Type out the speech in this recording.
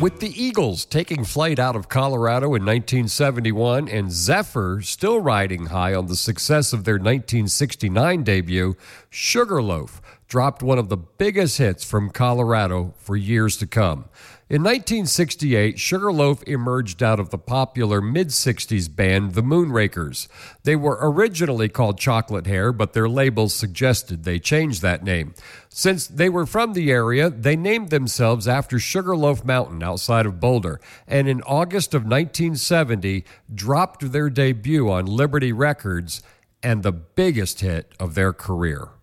With the Eagles taking flight out of Colorado in 1971 and Zephyr still riding high on the success of their 1969 debut, Sugarloaf dropped one of the biggest hits from Colorado for years to come. In 1968, Sugarloaf emerged out of the popular mid-60s band The Moonrakers. They were originally called Chocolate Hair, but their labels suggested they change that name. Since they were from the area, they named themselves after Sugarloaf Mountain outside of Boulder, and in August of 1970, dropped their debut on Liberty Records and the biggest hit of their career.